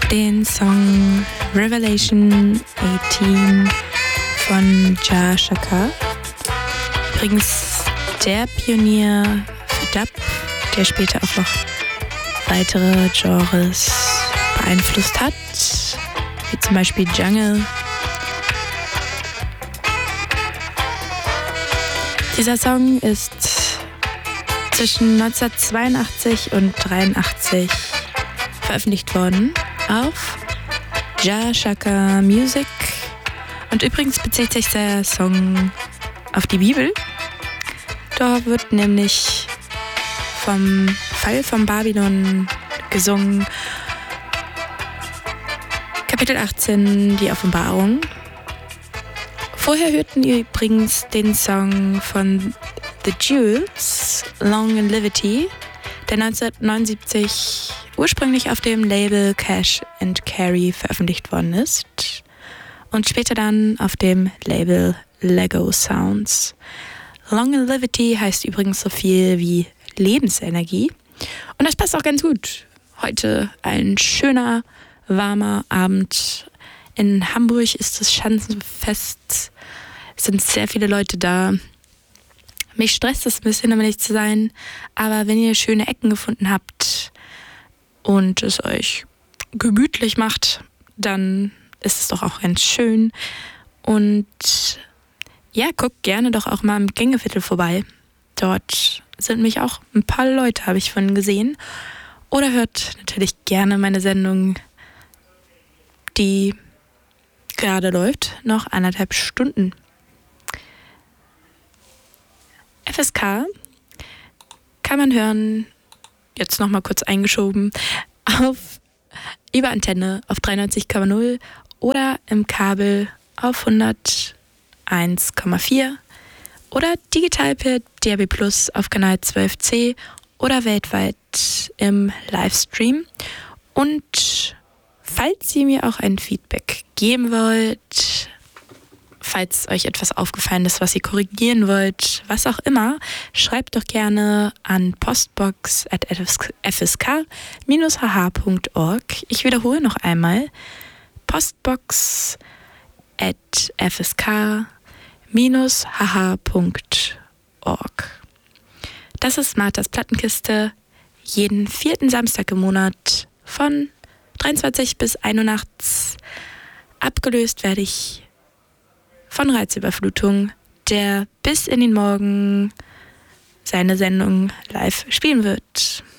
den Song Revelation 18 von Jah Shaka. Übrigens der Pionier für Dub, der später auch noch weitere Genres beeinflusst hat, wie zum Beispiel Jungle. Dieser Song ist zwischen 1982 und 1983 veröffentlicht worden auf Jah Shaka Music. Und übrigens bezieht sich der Song auf die Bibel. Da wird nämlich vom Fall von Babylon gesungen. Kapitel 18, die Offenbarung. Vorher hörten wir übrigens den Song von The Jewels, Longevity, der 1979 ursprünglich auf dem Label Cash and Carry veröffentlicht worden ist und später dann auf dem Label Lego Sounds. Longevity heißt übrigens so viel wie Lebensenergie und das passt auch ganz gut. Heute ein schöner, warmer Abend. In Hamburg ist das Schanzenfest. Es sind sehr viele Leute da. Mich stresst es ein bisschen, um ehrlich zu sein. Aber wenn ihr schöne Ecken gefunden habt und es euch gemütlich macht, dann ist es doch auch ganz schön. Und ja, guckt gerne doch auch mal im Gängeviertel vorbei. Dort sind mich auch ein paar Leute, habe ich von gesehen. Oder hört natürlich gerne meine Sendung, die gerade läuft, noch 1,5 Stunden. FSK kann man hören, jetzt nochmal kurz eingeschoben, über Antenne auf 93,0 oder im Kabel auf 101,4 oder digital per DAB+ auf Kanal 12C oder weltweit im Livestream. Und falls ihr mir auch ein Feedback geben wollt, falls euch etwas aufgefallen ist, was ihr korrigieren wollt, was auch immer, schreibt doch gerne an postbox@fsk-hh.org. Ich wiederhole noch einmal, postbox@fsk-hh.org. Das ist Marthas Plattenkiste, jeden 4. Samstag im Monat von 23 bis 1 Uhr nachts. Abgelöst werde ich von Reizüberflutung, der bis in den Morgen seine Sendung live spielen wird.